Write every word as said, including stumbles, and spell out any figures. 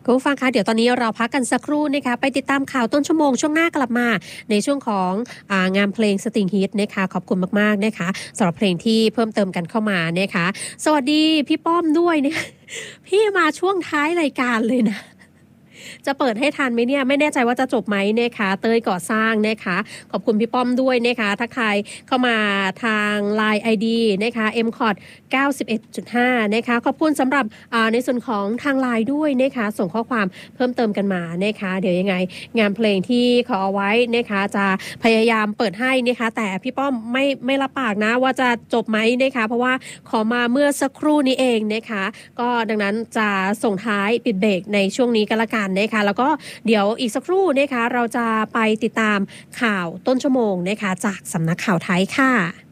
คุณผู้ฟังคะเดี๋ยวตอนนี้เราพักกันสักครู่นะคะไปติดตามข่าวต้นชั่วโมงช่วงหน้ากลับมาในช่วงของอางานเพลงสติงฮิตนะคะขอบคุณมากๆนะคะสำหรับเพลงที่เพิ่มเติมกันเข้ามานะคะสวัสดีพี่ป้อมด้วยนะคะพี่มาช่วงท้ายรายการเลยนะจะเปิดให้ทันไหมเนี่ยไม่แน่ใจว่าจะจบไหมนะคะเต้ยก่อสร้างนะคะขอบคุณพี่ป้อมด้วยนะคะทักทายเข้ามาทาง ไลน์ ไอ ดี นะคะ เอ็ม คอ ที เก้าสิบเอ็ดจุดห้า นะคะขอบคุณสำหรับในส่วนของทาง ไลน์ ด้วยนะคะส่งข้อความเพิ่มเติมกันมานะคะเดี๋ยวยังไงงานเพลงที่ขอเอาไว้นะคะจะพยายามเปิดให้นะคะแต่พี่ป้อมไม่ไม่รับปากนะว่าจะจบไหมนะคะเพราะว่าขอมาเมื่อสักครู่นี้เองนะคะก็ดังนั้นจะส่งท้ายปิดเบรกในช่วงนี้กันละกันนะคะแล้วก็เดี๋ยวอีกสักครู่นะคะเราจะไปติดตามข่าวต้นชั่วโมงนะคะจากสำนักข่าวไทยค่ะ